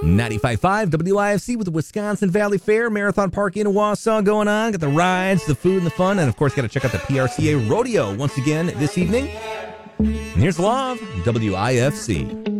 95.5 WIFC with the Wisconsin Valley Fair, Marathon Park in Wausau going on. Got the rides, the food, and the fun. And, of course, got to check out the PRCA Rodeo once again this evening. And here's Love, WIFC.